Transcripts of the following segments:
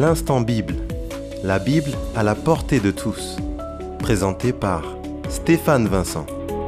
L'Instant Bible. La Bible à la portée de tous. Présenté par Stéphane Vincent.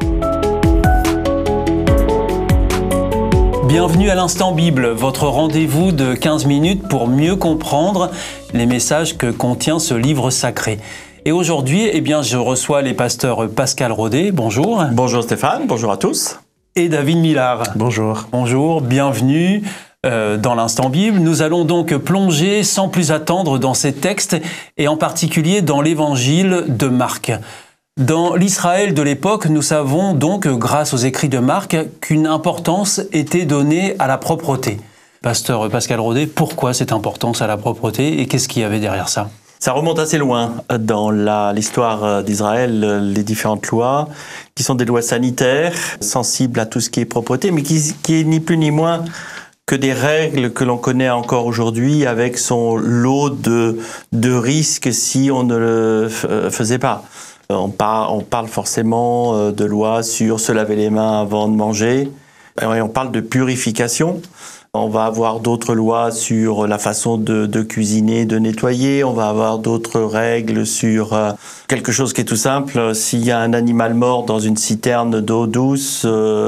Bienvenue à l'Instant Bible, votre rendez-vous de 15 minutes pour mieux comprendre les messages que contient ce livre sacré. Et aujourd'hui, je reçois les pasteurs Pascal Rodet, bonjour. Bonjour Stéphane, bonjour à tous. Et David Millard. Bonjour. Bonjour, bienvenue dans l'Instant Bible. Nous allons donc plonger sans plus attendre dans ces textes et en particulier dans l'Évangile de Marc. Dans l'Israël de l'époque, nous savons donc, grâce aux écrits de Marc, qu'une importance était donnée à la propreté. Pasteur Pascal Rodet, pourquoi cette importance à la propreté et qu'est-ce qu'il y avait derrière ça ? Ça remonte assez loin dans l'histoire d'Israël, les différentes lois, qui sont des lois sanitaires, sensibles à tout ce qui est propreté, mais qui est ni plus ni moins que des règles que l'on connaît encore aujourd'hui avec son lot de risques si on ne le faisait pas. On parle forcément de lois sur se laver les mains avant de manger, et on parle de purification. On va avoir d'autres lois sur la façon de cuisiner, de nettoyer. On va avoir d'autres règles sur quelque chose qui est tout simple. S'il y a un animal mort dans une citerne d'eau douce,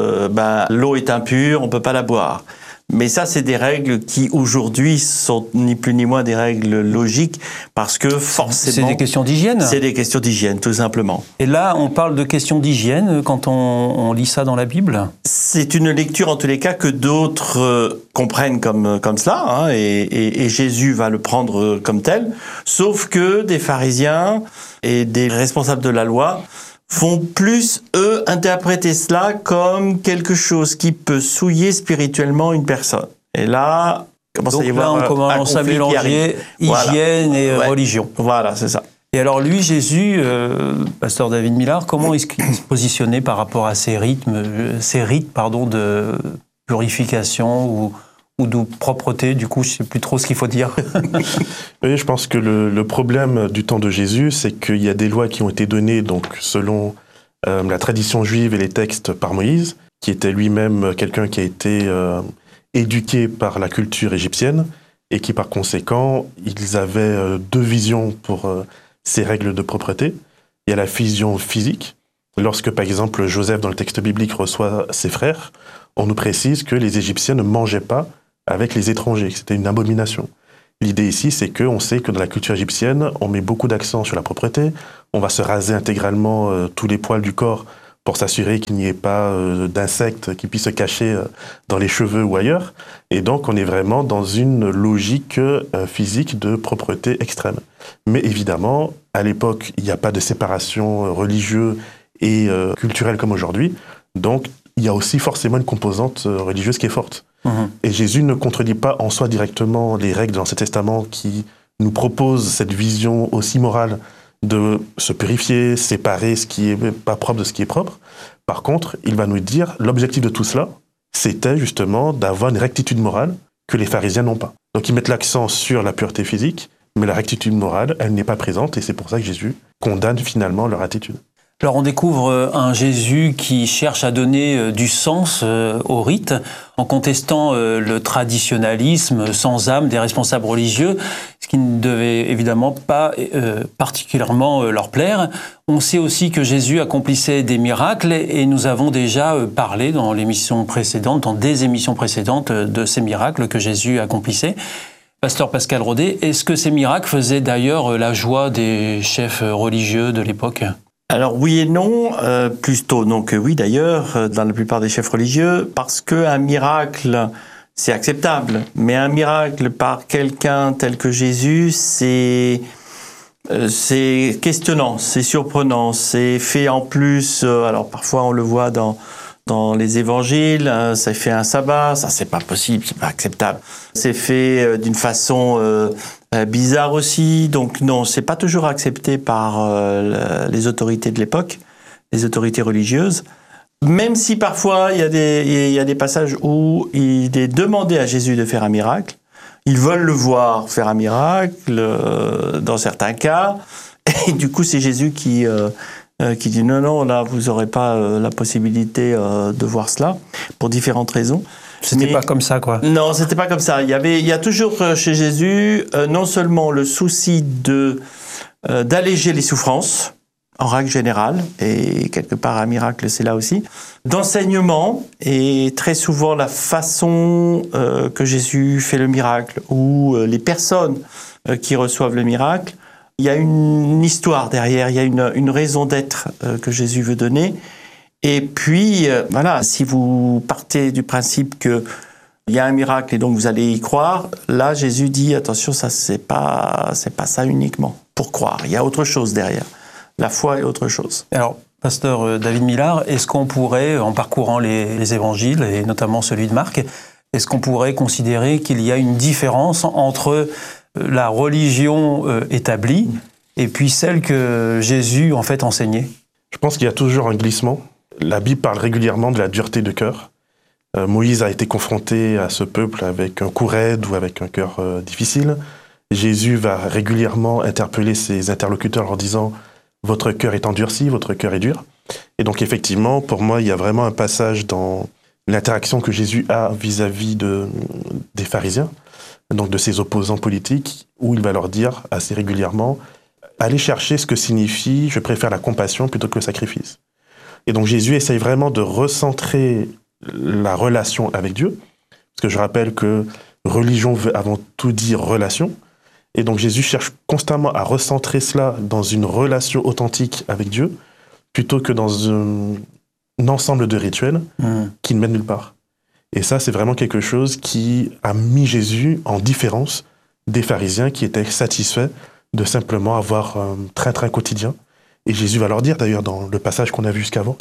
l'eau est impure, on peut pas la boire. Mais ça, c'est des règles qui, aujourd'hui, sont ni plus ni moins des règles logiques, parce que forcément... C'est des questions d'hygiène ? C'est des questions d'hygiène, tout simplement. Et là, on parle de questions d'hygiène quand on lit ça dans la Bible ? C'est une lecture, en tous les cas, que d'autres comprennent comme cela, et Jésus va le prendre comme tel, sauf que des pharisiens et des responsables de la loi vont plus, eux, interpréter cela comme quelque chose qui peut souiller spirituellement une personne. Et là, commence à y avoir on commence à mélanger hygiène et religion. Voilà, c'est ça. Et alors lui, Jésus, pasteur David Millard, comment est-ce qu'il se positionnait par rapport à ces rites de purification ou de propreté, du coup, je ne sais plus trop ce qu'il faut dire. Oui, je pense que le problème du temps de Jésus, c'est qu'il y a des lois qui ont été données donc, selon la tradition juive et les textes par Moïse, qui était lui-même quelqu'un qui a été éduqué par la culture égyptienne et qui, par conséquent, ils avaient deux visions pour ces règles de propreté. Il y a la vision physique. Lorsque, par exemple, Joseph, dans le texte biblique, reçoit ses frères, on nous précise que les Égyptiens ne mangeaient pas avec les étrangers, c'était une abomination. L'idée ici, c'est qu'on sait que dans la culture égyptienne, on met beaucoup d'accent sur la propreté, on va se raser intégralement tous les poils du corps pour s'assurer qu'il n'y ait pas d'insectes qui puissent se cacher dans les cheveux ou ailleurs, et donc on est vraiment dans une logique physique de propreté extrême. Mais évidemment, à l'époque, il n'y a pas de séparation religieuse et culturelle comme aujourd'hui, donc il y a aussi forcément une composante religieuse qui est forte. Et Jésus ne contredit pas en soi directement les règles de l'Ancien Testament qui nous proposent cette vision aussi morale de se purifier, séparer ce qui est pas propre de ce qui est propre. Par contre, il va nous dire, l'objectif de tout cela, c'était justement d'avoir une rectitude morale que les pharisiens n'ont pas. Donc ils mettent l'accent sur la pureté physique, mais la rectitude morale, elle n'est pas présente, et c'est pour ça que Jésus condamne finalement leur attitude. Alors on découvre un Jésus qui cherche à donner du sens au rite en contestant le traditionnalisme sans âme des responsables religieux, ce qui ne devait évidemment pas particulièrement leur plaire. On sait aussi que Jésus accomplissait des miracles et nous avons déjà parlé dans des émissions précédentes de ces miracles que Jésus accomplissait. Pasteur Pascal Rodet, est-ce que ces miracles faisaient d'ailleurs la joie des chefs religieux de l'époque ? Alors oui et non, plutôt non que oui d'ailleurs, dans la plupart des chefs religieux, parce qu'un miracle, c'est acceptable, mais un miracle par quelqu'un tel que Jésus, c'est questionnant, c'est surprenant, c'est fait en plus, alors parfois on le voit dans les évangiles, ça fait un sabbat, ça c'est pas possible, c'est pas acceptable. C'est fait d'une façon bizarre aussi, donc non, c'est pas toujours accepté par les autorités de l'époque, les autorités religieuses. Même si parfois il y a des passages où il est demandé à Jésus de faire un miracle, ils veulent le voir faire un miracle dans certains cas, et du coup c'est Jésus qui dit non, là vous n'aurez pas la possibilité de voir cela, pour différentes raisons. C'était pas comme ça, quoi. Non, c'était pas comme ça. Il y a toujours chez Jésus non seulement le souci d'alléger les souffrances, en règle générale, et quelque part un miracle c'est là aussi, d'enseignement, et très souvent la façon que Jésus fait le miracle, ou les personnes qui reçoivent le miracle, il y a une histoire derrière, il y a une raison d'être que Jésus veut donner. Et puis, voilà, si vous partez du principe qu'il y a un miracle et donc vous allez y croire, là Jésus dit, attention, ça c'est pas ça uniquement pour croire, il y a autre chose derrière. La foi est autre chose. Alors, pasteur David Millard, est-ce qu'on pourrait, en parcourant les évangiles, et notamment celui de Marc, est-ce qu'on pourrait considérer qu'il y a une différence entre la religion établie et puis celle que Jésus, en fait, enseignait? Je pense qu'il y a toujours un glissement. La Bible parle régulièrement de la dureté de cœur. Moïse a été confronté à ce peuple avec un cou raide ou avec un cœur difficile. Jésus va régulièrement interpeller ses interlocuteurs en leur disant « Votre cœur est endurci, votre cœur est dur ». Et donc effectivement, pour moi, il y a vraiment un passage dans l'interaction que Jésus a vis-à-vis des pharisiens, donc de ses opposants politiques, où il va leur dire assez régulièrement « Allez chercher ce que signifie « Je préfère la compassion plutôt que le sacrifice ». Et donc Jésus essaye vraiment de recentrer la relation avec Dieu, parce que je rappelle que religion veut avant tout dire relation, et donc Jésus cherche constamment à recentrer cela dans une relation authentique avec Dieu, plutôt que dans un ensemble de rituels qui ne mènent nulle part. Et ça, c'est vraiment quelque chose qui a mis Jésus en différence des pharisiens qui étaient satisfaits de simplement avoir un train-train quotidien. Et Jésus va leur dire, d'ailleurs, dans le passage qu'on a vu jusqu'avant,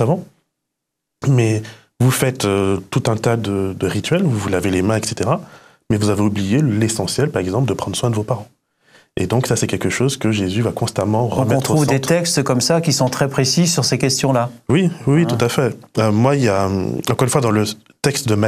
mais vous faites tout un tas de rituels, vous vous lavez les mains, etc., mais vous avez oublié l'essentiel, par exemple, de prendre soin de vos parents. Et donc, ça, c'est quelque chose que Jésus va constamment remettre au centre. On trouve des textes comme ça qui sont très précis sur ces questions-là. Oui, tout à fait. Moi, il y a, encore une fois, dans le texte de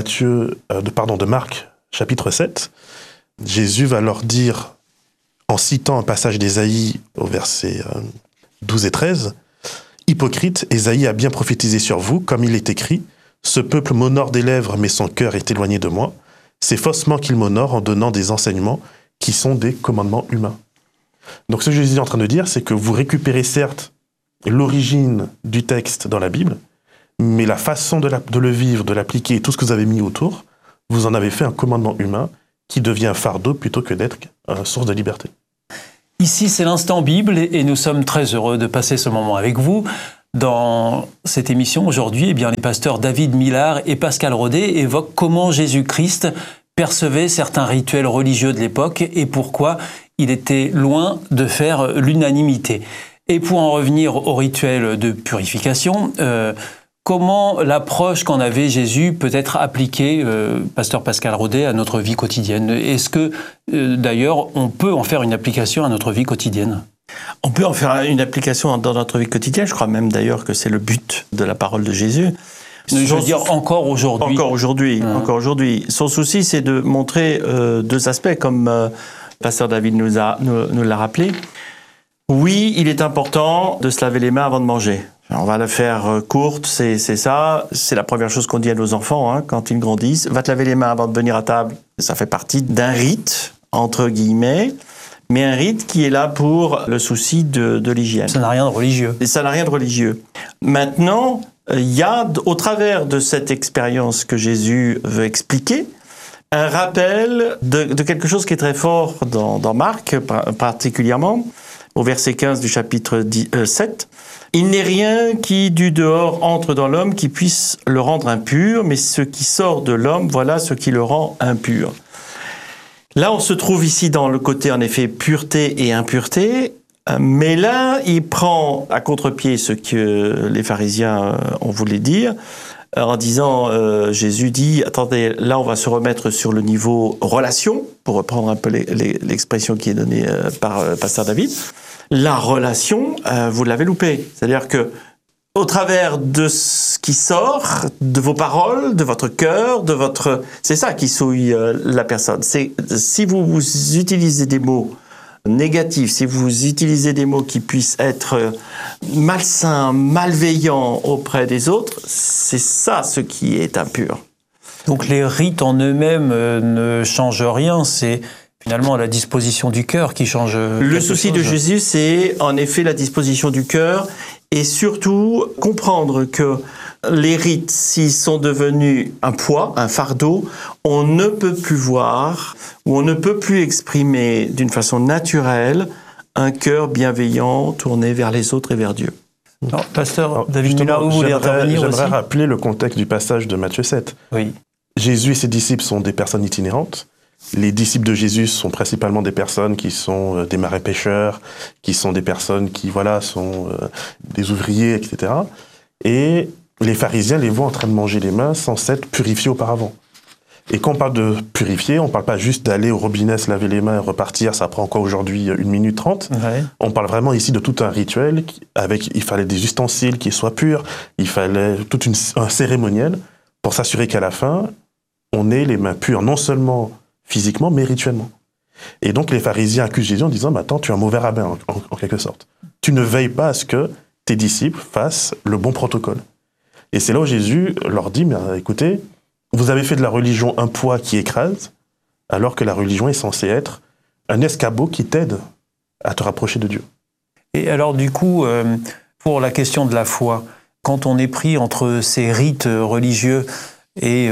de Marc, chapitre 7, Jésus va leur dire, en citant un passage d'Ésaïe au verset 12 et 13, « Hypocrite, Ésaïe a bien prophétisé sur vous, comme il est écrit, « Ce peuple m'honore des lèvres, mais son cœur est éloigné de moi. C'est faussement qu'il m'honore en donnant des enseignements qui sont des commandements humains. » Donc ce que Jésus est en train de dire, c'est que vous récupérez certes l'origine du texte dans la Bible, mais la façon de le vivre, de l'appliquer, tout ce que vous avez mis autour, vous en avez fait un commandement humain qui devient un fardeau plutôt que d'être une source de liberté. Ici, c'est l'instant Bible et nous sommes très heureux de passer ce moment avec vous. Dans cette émission aujourd'hui, les pasteurs David Millard et Pascal Rodet évoquent comment Jésus-Christ percevait certains rituels religieux de l'époque et pourquoi il était loin de faire l'unanimité. Et pour en revenir au rituel de purification, comment l'approche qu'en avait Jésus peut être appliquée, pasteur Pascal Rodet, à notre vie quotidienne? Est-ce que, d'ailleurs, on peut en faire une application à notre vie quotidienne? On peut en faire une application dans notre vie quotidienne. Je crois même d'ailleurs que c'est le but de la parole de Jésus. Je veux dire encore aujourd'hui. Encore aujourd'hui. Son souci, c'est de montrer deux aspects, comme pasteur David nous l'a rappelé. Oui, il est important de se laver les mains avant de manger. On va la faire courte, c'est ça. C'est la première chose qu'on dit à nos enfants quand ils grandissent. Va te laver les mains avant de venir à table. Ça fait partie d'un rite, entre guillemets, mais un rite qui est là pour le souci de l'hygiène. Ça n'a rien de religieux. Et ça n'a rien de religieux. Maintenant, il y a, au travers de cette expérience que Jésus veut expliquer, un rappel de quelque chose qui est très fort dans Marc, particulièrement, au verset 15 du chapitre 7. « Il n'est rien qui, du dehors, entre dans l'homme qui puisse le rendre impur, mais ce qui sort de l'homme, voilà ce qui le rend impur. » Là, on se trouve ici dans le côté, en effet, pureté et impureté, mais là, il prend à contre-pied ce que les pharisiens ont voulu dire, en disant, Jésus dit, attendez, là, on va se remettre sur le niveau relation, pour reprendre un peu l'expression qui est donnée par pasteur David. La relation, vous l'avez loupé. C'est-à-dire que, au travers de ce qui sort, de vos paroles, de votre cœur, c'est ça qui souille la personne. C'est si vous utilisez des mots négatifs, si vous utilisez des mots qui puissent être malsains, malveillants auprès des autres, c'est ça ce qui est impur. Donc les rites en eux-mêmes ne changent rien, c'est finalement la disposition du cœur qui change. Le souci de Jésus, c'est en effet la disposition du cœur et surtout comprendre que les rites, s'ils sont devenus un poids, un fardeau, on ne peut plus voir ou on ne peut plus exprimer d'une façon naturelle un cœur bienveillant tourné vers les autres et vers Dieu. Alors, pasteur David Müller, vous voulez intervenir aussi ? J'aimerais rappeler le contexte du passage de Matthieu 7. Oui. Jésus et ses disciples sont des personnes itinérantes. Les disciples de Jésus sont principalement des personnes qui sont des marins-pêcheurs, qui sont des personnes qui, sont des ouvriers, etc. Et les pharisiens les voient en train de manger les mains sans s'être purifiés auparavant. Et quand on parle de purifier, on ne parle pas juste d'aller au robinet, se laver les mains et repartir, ça prend quoi aujourd'hui 1 minute 30. Ouais. On parle vraiment ici de tout un rituel, il fallait des ustensiles qui soient purs, il fallait tout un cérémoniel pour s'assurer qu'à la fin, on ait les mains pures, non seulement physiquement, mais rituellement. Et donc les pharisiens accusent Jésus en disant, attends, tu es un mauvais rabbin, en quelque sorte. Tu ne veilles pas à ce que tes disciples fassent le bon protocole. Et c'est là où Jésus leur dit, écoutez, vous avez fait de la religion un poids qui écrase, alors que la religion est censée être un escabeau qui t'aide à te rapprocher de Dieu. Et alors du coup, pour la question de la foi, quand on est pris entre ces rites religieux et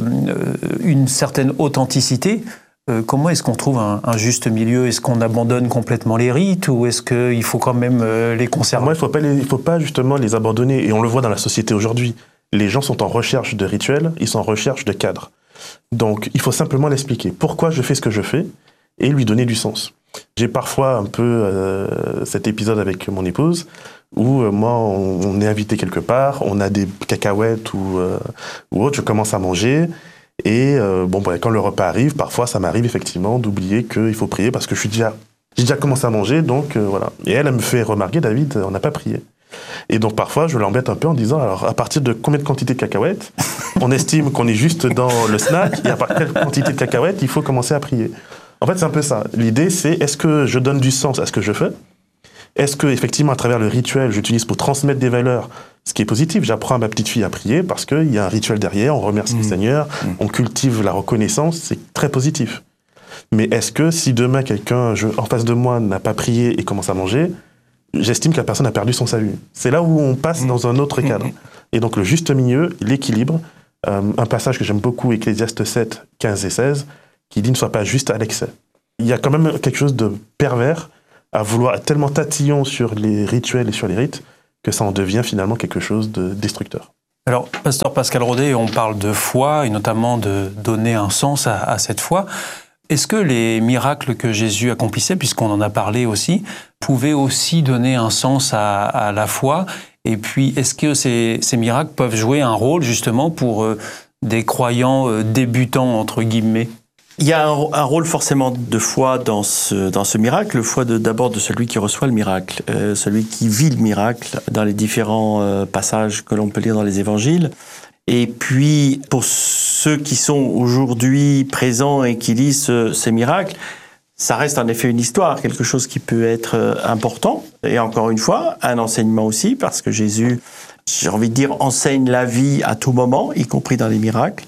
une certaine authenticité, comment est-ce qu'on trouve un juste milieu ? Est-ce qu'on abandonne complètement les rites ou est-ce qu'il faut quand même les conserver ? Moi, il ne faut pas justement les abandonner. Et on le voit dans la société aujourd'hui. Les gens sont en recherche de rituels, ils sont en recherche de cadres. Donc, il faut simplement l'expliquer. Pourquoi je fais ce que je fais et lui donner du sens. J'ai parfois un peu cet épisode avec mon épouse où moi, on est invité quelque part, on a des cacahuètes ou autre, je commence à manger. Et quand le repas arrive, parfois ça m'arrive effectivement d'oublier qu'il faut prier parce que j'ai déjà commencé à manger, donc voilà. Et elle me fait remarquer, David, on n'a pas prié. Et donc parfois je l'embête un peu en disant, alors à partir de combien de quantité de cacahuètes on estime qu'on est juste dans le snack et à partir de quelle quantité de cacahuètes il faut commencer à prier. En fait c'est un peu ça. L'idée c'est, est-ce que je donne du sens à ce que je fais ? Est-ce que effectivement à travers le rituel j'utilise pour transmettre des valeurs ? Ce qui est positif, j'apprends à ma petite fille à prier parce qu'il y a un rituel derrière, on remercie le Seigneur, on cultive la reconnaissance, c'est très positif. Mais est-ce que si demain quelqu'un en face de moi n'a pas prié et commence à manger, j'estime que la personne a perdu son salut. C'est là où on passe dans un autre cadre. Et donc le juste milieu, l'équilibre, un passage que j'aime beaucoup, Ecclésiaste 7, 15 et 16, qui dit « ne sois pas juste à l'excès ». Il y a quand même quelque chose de pervers à vouloir être tellement tatillon sur les rituels et sur les rites que ça en devient finalement quelque chose de destructeur. Alors, pasteur Pascal Rodet, on parle de foi et notamment de donner un sens à cette foi. Est-ce que les miracles que Jésus accomplissait, puisqu'on en a parlé aussi, pouvaient aussi donner un sens à la foi ? Et puis, est-ce que ces miracles peuvent jouer un rôle justement pour des croyants débutants, entre guillemets ? Il y a un rôle forcément de foi dans ce miracle, le foi d'abord de celui qui reçoit le miracle, celui qui vit le miracle dans les différents passages que l'on peut lire dans les évangiles. Et puis, pour ceux qui sont aujourd'hui présents et qui lisent ces miracles, ça reste en effet une histoire, quelque chose qui peut être important. Et encore une fois, un enseignement aussi, parce que Jésus, j'ai envie de dire, enseigne la vie à tout moment, y compris dans les miracles.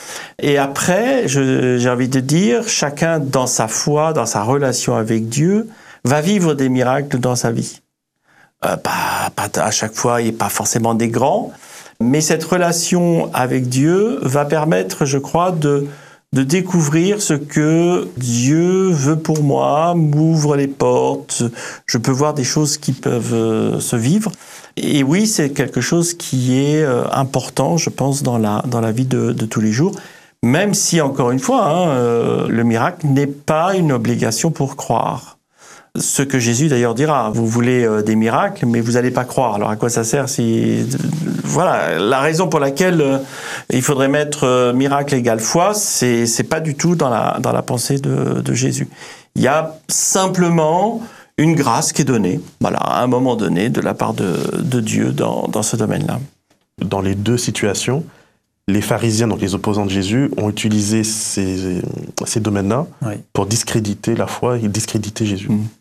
Et après, j'ai envie de dire, chacun dans sa foi, dans sa relation avec Dieu, va vivre des miracles dans sa vie. Pas à chaque fois, et pas forcément des grands, mais cette relation avec Dieu va permettre, je crois, de découvrir ce que Dieu veut pour moi, m'ouvre les portes, je peux voir des choses qui peuvent se vivre. Et oui, c'est quelque chose qui est important, je pense, dans la vie de tous les jours. Même si, encore une fois, le miracle n'est pas une obligation pour croire. Ce que Jésus d'ailleurs dira, vous voulez des miracles, mais vous n'allez pas croire. Alors à quoi ça sert si... Voilà, la raison pour laquelle il faudrait mettre miracle égale foi, c'est pas du tout dans la pensée de Jésus. Il y a simplement une grâce qui est donnée, voilà, à un moment donné, de la part de Dieu dans ce domaine-là. Dans les deux situations, les pharisiens, donc les opposants de Jésus, ont utilisé ces domaines-là pour discréditer la foi et discréditer Jésus.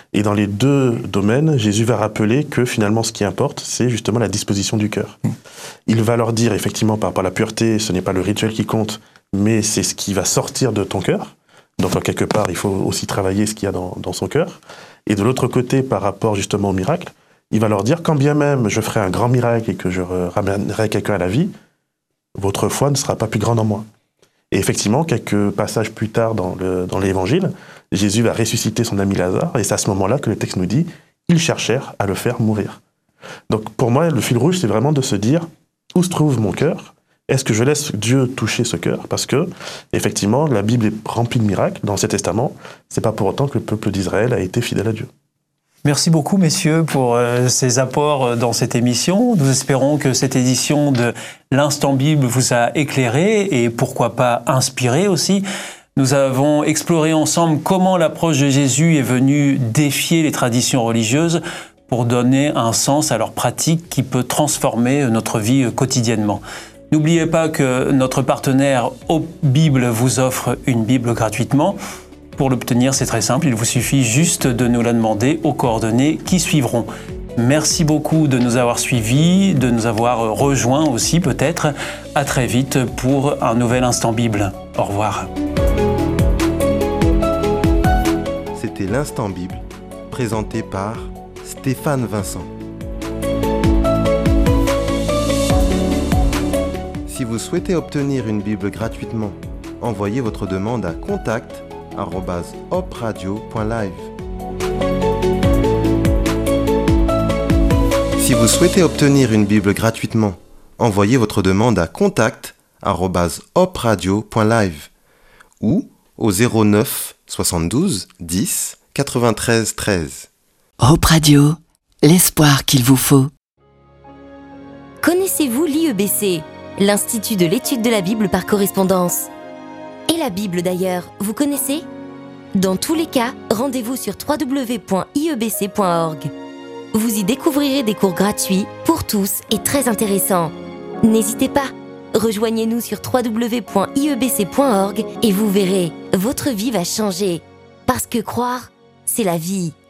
Et dans les deux domaines, Jésus va rappeler que finalement ce qui importe, c'est justement la disposition du cœur. Il va leur dire effectivement par rapport à la pureté, ce n'est pas le rituel qui compte, mais c'est ce qui va sortir de ton cœur. Donc en quelque part, il faut aussi travailler ce qu'il y a dans son cœur. Et de l'autre côté, par rapport justement au miracle, il va leur dire, quand bien même je ferai un grand miracle et que je ramènerai quelqu'un à la vie, votre foi ne sera pas plus grande en moi. Et effectivement, quelques passages plus tard dans l'évangile, Jésus va ressusciter son ami Lazare, et c'est à ce moment-là que le texte nous dit, ils cherchèrent à le faire mourir. Donc pour moi, le fil rouge, c'est vraiment de se dire, où se trouve mon cœur ? Est-ce que je laisse Dieu toucher ce cœur ? Parce que, effectivement, la Bible est remplie de miracles dans l'Ancien Testament. C'est pas pour autant que le peuple d'Israël a été fidèle à Dieu. Merci beaucoup, messieurs, pour ces apports dans cette émission. Nous espérons que cette édition de l'Instant Bible vous a éclairé et pourquoi pas inspiré aussi. Nous avons exploré ensemble comment l'approche de Jésus est venue défier les traditions religieuses pour donner un sens à leur pratique qui peut transformer notre vie quotidiennement. N'oubliez pas que notre partenaire Hope Bible vous offre une Bible gratuitement. Pour l'obtenir, c'est très simple, il vous suffit juste de nous la demander aux coordonnées qui suivront. Merci beaucoup de nous avoir suivis, de nous avoir rejoints aussi peut-être. À très vite pour un nouvel Instant Bible. Au revoir. C'était l'Instant Bible, présenté par Stéphane Vincent. Si vous souhaitez obtenir une Bible gratuitement, envoyez votre demande à contact@hopradio.live. Si vous souhaitez obtenir une Bible gratuitement, envoyez votre demande à contact@hopradio.live ou au 09 72 10 93 13. Hope Radio, l'espoir qu'il vous faut. Connaissez-vous l'IEBC, l'Institut de l'étude de la Bible par correspondance ? Et la Bible d'ailleurs, vous connaissez ? Dans tous les cas, rendez-vous sur www.iebc.org. Vous y découvrirez des cours gratuits pour tous et très intéressants. N'hésitez pas, rejoignez-nous sur www.iebc.org et vous verrez, votre vie va changer. Parce que croire, c'est la vie.